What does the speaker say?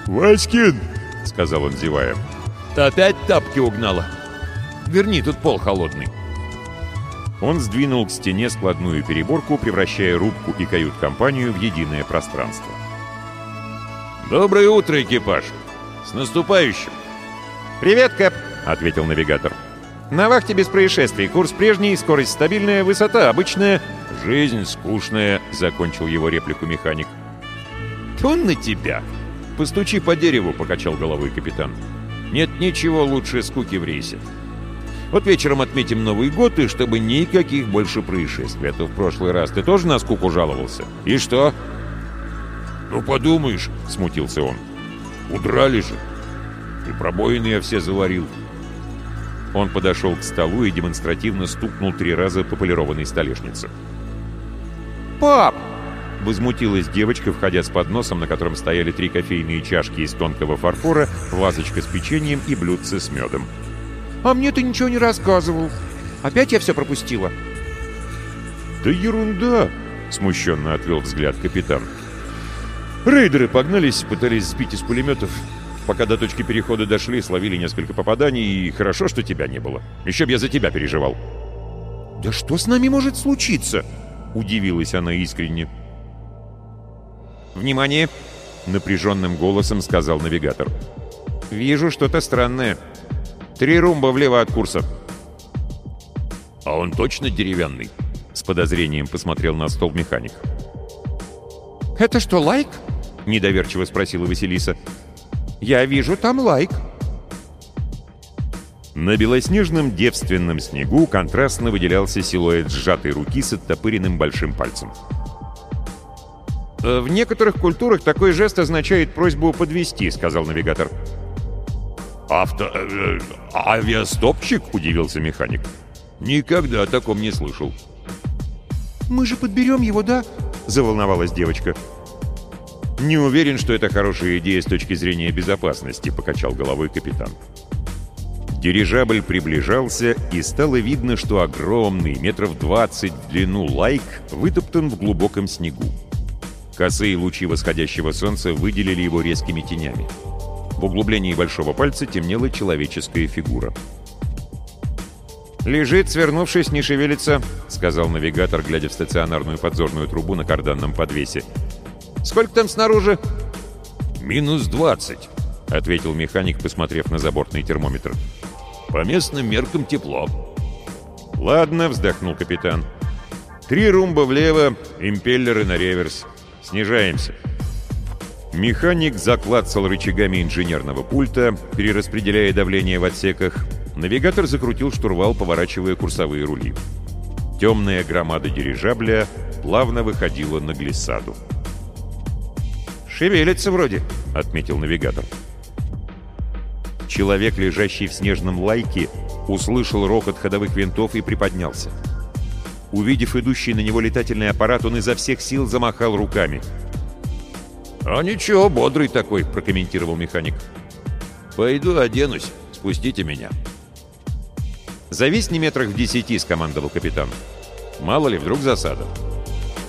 «Васькин!» — сказал он, зевая. «Ты опять тапки угнала? Верни, тут пол холодный». Он сдвинул к стене складную переборку, превращая рубку и кают-компанию в единое пространство. «Доброе утро, экипаж! С наступающим!» «Привет, Кэп!» — ответил навигатор. «На вахте без происшествий. Курс прежний, скорость стабильная, высота обычная». «Жизнь скучная», — закончил его реплику механик. «Тьфу на тебя! Постучи по дереву», — покачал головой капитан. «Нет ничего лучше скуки в рейсе. Вот вечером отметим Новый год, и чтобы никаких больше происшествий. А то в прошлый раз ты тоже на скуку жаловался. И что?» «Ну, подумаешь», — смутился он. «Удрали же. И пробоины я все заварил». Он подошел к столу и демонстративно стукнул 3 раза по полированной столешнице. «Пап!» — возмутилась девочка, входя с подносом, на котором стояли 3 кофейные чашки из тонкого фарфора, вазочка с печеньем и блюдце с медом. «А мне ты ничего не рассказывал. Опять я все пропустила». «Да ерунда!» — смущенно отвел взгляд капитан. «Рейдеры погнались, пытались сбить из пулеметов. Пока до точки перехода дошли, словили несколько попаданий, и хорошо, что тебя не было. Еще б я за тебя переживал». «Да что с нами может случиться?» — удивилась она искренне. «Внимание!» — напряженным голосом сказал навигатор. «Вижу что-то странное. 3 румба влево от курса». «А он точно деревянный?» — с подозрением посмотрел на стол механик. «Это что, лайк?» — недоверчиво спросила Василиса. «Я вижу там лайк». На белоснежном девственном снегу контрастно выделялся силуэт сжатой руки с оттопыренным большим пальцем. «В некоторых культурах такой жест означает просьбу подвезти», — сказал навигатор. «Авиастопчик?» — удивился механик. «Никогда о таком не слышал». «Мы же подберем его, да?» — заволновалась девочка. «Не уверен, что это хорошая идея с точки зрения безопасности», — покачал головой капитан. Дирижабль приближался, и стало видно, что огромный, 20 метров в длину лайк вытоптан в глубоком снегу. Косые лучи восходящего солнца выделили его резкими тенями. В углублении большого пальца темнела человеческая фигура. «Лежит, свернувшись, не шевелится», — сказал навигатор, глядя в стационарную подзорную трубу на карданном подвесе. «Сколько там снаружи?» «-20», — ответил механик, посмотрев на забортный термометр. «По местным меркам тепло». «Ладно», — вздохнул капитан. 3 румба влево, импеллеры на реверс. Снижаемся». Механик заклацал рычагами инженерного пульта, перераспределяя давление в отсеках. Навигатор закрутил штурвал, поворачивая курсовые рули. Темная громада дирижабля плавно выходила на глиссаду. «Шевелится вроде», — отметил навигатор. Человек, лежащий в снежном лайке, услышал рокот ходовых винтов и приподнялся. Увидев идущий на него летательный аппарат, он изо всех сил замахал руками. «А ничего, бодрый такой», — прокомментировал механик. «Пойду оденусь, спустите меня». «Зависни метрах в 10», — скомандовал капитан. «Мало ли, вдруг засада».